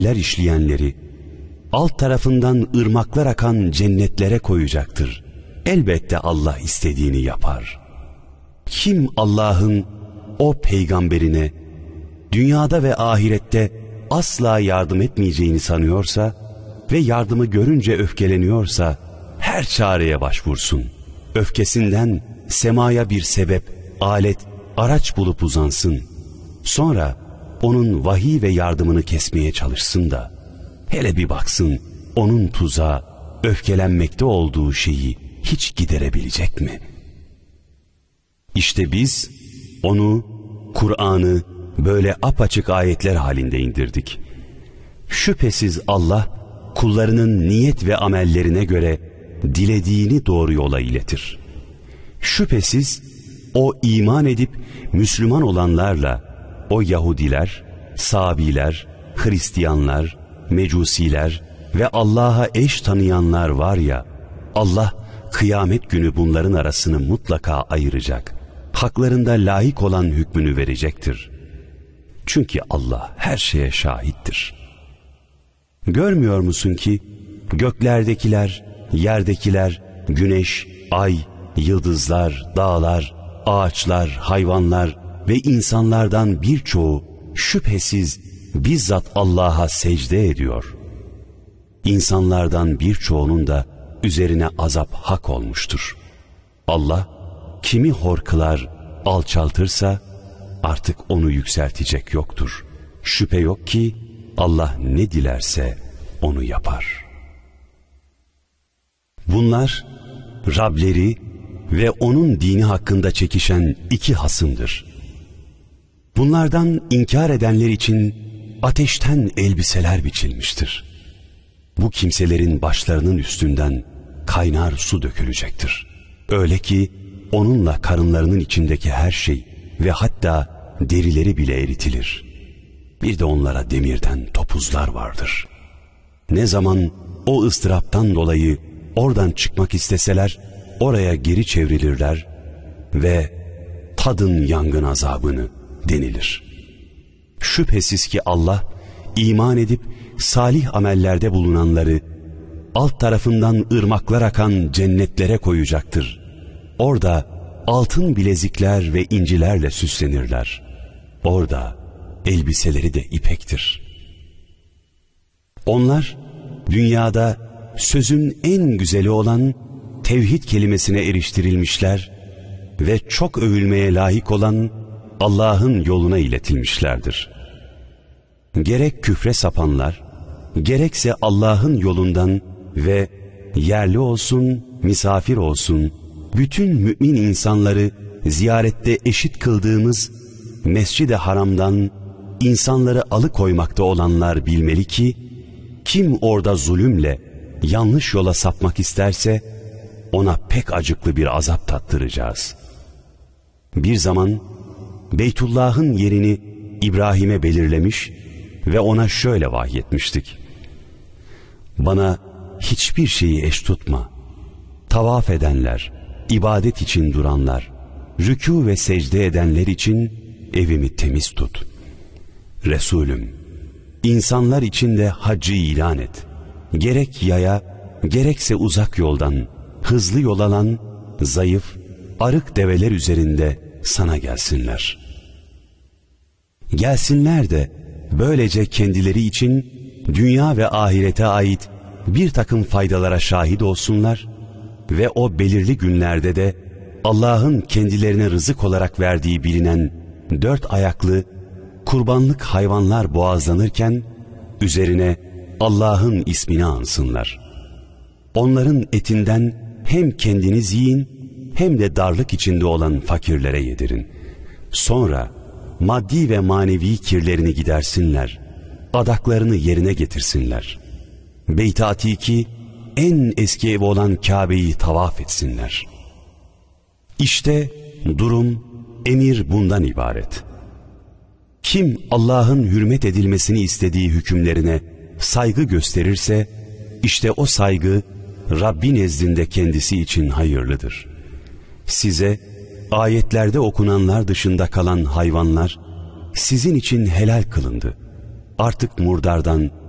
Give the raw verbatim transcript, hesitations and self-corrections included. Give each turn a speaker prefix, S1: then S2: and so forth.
S1: işleyenleri alt tarafından ırmaklar akan cennetlere koyacaktır. Elbette Allah istediğini yapar. Kim Allah'ın o peygamberine dünyada ve ahirette asla yardım etmeyeceğini sanıyorsa ve yardımı görünce öfkeleniyorsa her çareye başvursun. Öfkesinden semaya bir sebep, alet, araç bulup uzansın. Sonra onun vahiy ve yardımını kesmeye çalışsın da hele bir baksın onun tuzağı öfkelenmekte olduğu şeyi hiç giderebilecek mi? İşte biz onu, Kur'an'ı böyle apaçık ayetler halinde indirdik. Şüphesiz Allah kullarının niyet ve amellerine göre dilediğini doğru yola iletir. Şüphesiz o iman edip Müslüman olanlarla o Yahudiler, Sabiler, Hristiyanlar, Mecusiler ve Allah'a eş tanıyanlar var ya, Allah kıyamet günü bunların arasını mutlaka ayıracak. Haklarında layık olan hükmünü verecektir. Çünkü Allah her şeye şahittir. Görmüyor musun ki göklerdekiler, yerdekiler, güneş, ay, yıldızlar, dağlar, ağaçlar, hayvanlar ve insanlardan birçoğu şüphesiz bizzat Allah'a secde ediyor. İnsanlardan birçoğunun da üzerine azap hak olmuştur. Allah kimi hor kılar, alçaltırsa artık onu yükseltecek yoktur. Şüphe yok ki Allah ne dilerse onu yapar. Bunlar Rableri ve onun dini hakkında çekişen iki hasımdır. Bunlardan inkar edenler için ateşten elbiseler biçilmiştir. Bu kimselerin başlarının üstünden kaynar su dökülecektir. Öyle ki onunla karınlarının içindeki her şey ve hatta derileri bile eritilir. Bir de onlara demirden topuzlar vardır. Ne zaman o ıstıraptan dolayı oradan çıkmak isteseler oraya geri çevrilirler ve tadın yangın azabını denilir. Şüphesiz ki Allah iman edip salih amellerde bulunanları alt tarafından ırmaklar akan cennetlere koyacaktır. Orada altın bilezikler ve incilerle süslenirler. Orada elbiseleri de ipektir. Onlar dünyada sözün en güzeli olan tevhid kelimesine eriştirilmişler ve çok övülmeye layık olan Allah'ın yoluna iletilmişlerdir. Gerek küfre sapanlar, gerekse Allah'ın yolundan ve yerli olsun, misafir olsun, bütün mümin insanları ziyarette eşit kıldığımız Mescid-i Haram'dan insanları alıkoymakta olanlar bilmeli ki, kim orada zulümle yanlış yola sapmak isterse, ona pek acıklı bir azap tattıracağız. Bir zaman Beytullah'ın yerini İbrahim'e belirlemiş ve ona şöyle vahyetmiştik: bana hiçbir şeyi eş tutma. Tavaf edenler, ibadet için duranlar, rükû ve secde edenler için evimi temiz tut. Resulüm, insanlar için de haccı ilan et. Gerek yaya, gerekse uzak yoldan, hızlı yol alan, zayıf, arık develer üzerinde sana gelsinler. Gelsinler de böylece kendileri için dünya ve ahirete ait bir takım faydalara şahit olsunlar ve o belirli günlerde de Allah'ın kendilerine rızık olarak verdiği bilinen dört ayaklı kurbanlık hayvanlar boğazlanırken üzerine Allah'ın ismini ansınlar. Onların etinden hem kendiniz yiyin hem de darlık içinde olan fakirlere yedirin. Sonra maddi ve manevi kirlerini gidersinler, adaklarını yerine getirsinler. Beyt-i Atik'i, en eski evi olan Kabe'yi tavaf etsinler. İşte durum, emir bundan ibaret. Kim Allah'ın hürmet edilmesini istediği hükümlerine saygı gösterirse, işte o saygı Rabbi nezdinde kendisi için hayırlıdır. Size ayetlerde okunanlar dışında kalan hayvanlar sizin için helal kılındı. Artık murdardan